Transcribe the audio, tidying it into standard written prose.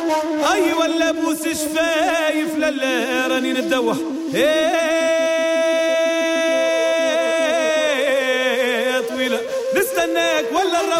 اي ولا بوس شفايف لا راني ندوح طويله نستناك ولا